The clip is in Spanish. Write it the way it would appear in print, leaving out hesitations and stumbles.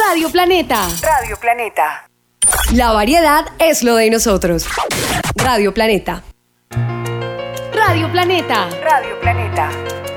Radio Planeta. Radio Planeta. La variedad es lo de nosotros. Radio Planeta. Radio Planeta. Radio Planeta.